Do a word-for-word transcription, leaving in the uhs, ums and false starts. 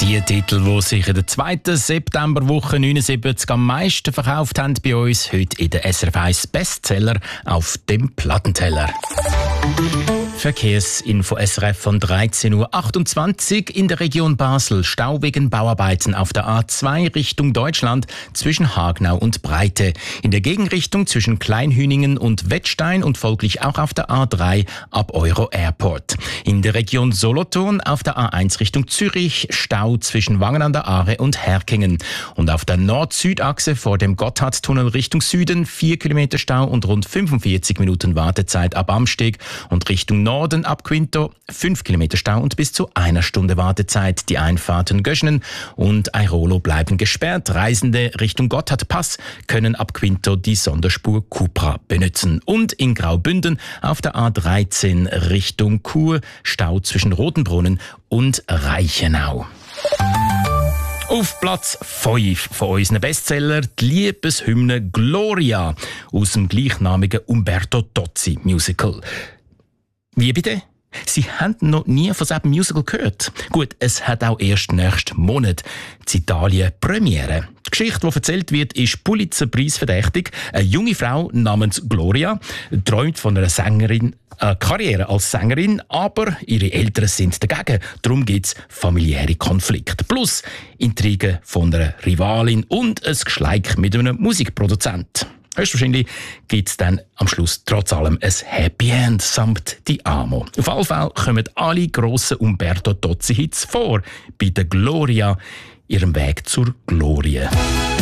Die Titel, die sich in der zweiten Septemberwoche neunundsiebzig am meisten verkauft haben bei uns, heute in der S R F eins Bestseller auf dem Plattenteller. Verkehrsinfo S R F von dreizehn Uhr achtundzwanzig in der Region Basel. Stau wegen Bauarbeiten auf der A zwei Richtung Deutschland zwischen Hagenau und Breite. In der Gegenrichtung zwischen Kleinhüningen und Wettstein und folglich auch auf der A drei ab Euro Airport. In der Region Solothurn auf der A eins Richtung Zürich Stau zwischen Wangen an der Aare und Herkingen. Und auf der Nord-Süd-Achse vor dem Gotthardtunnel Richtung Süden vier Kilometer Stau und rund fünfundvierzig Minuten Wartezeit ab Amsteg und Richtung Norden ab Quinto fünf Kilometer Stau und bis zu einer Stunde Wartezeit. Die Einfahrten Göschenen und Airolo bleiben gesperrt. Reisende Richtung Gotthardpass können ab Quinto die Sonderspur Cupra benutzen. Und in Graubünden auf der A dreizehn Richtung Chur Stau zwischen Rotenbrunnen und Reichenau. Auf Platz fünf von unseren Bestseller die Liebeshymne Gloria aus dem gleichnamigen Umberto Tozzi Musical. Wie bitte? Sie haben noch nie von diesem Musical gehört. Gut, es hat auch erst nächsten Monat in Italien Premiere. Die Geschichte, die erzählt wird, ist Pulitzer-Preis-verdächtig. Eine junge Frau namens Gloria träumt von einer Sängerin, eine Karriere als Sängerin, aber ihre Eltern sind dagegen. Darum gibt es familiäre Konflikte. Plus Intrigen von einer Rivalin und ein Geschleik mit einem Musikproduzent. Höchstwahrscheinlich gibt es dann am Schluss trotz allem ein Happy End samt die Amo. Auf jeden Fall kommen alle grossen Umberto Tozzi-Hits vor bei der Gloria, ihrem Weg zur Glorie.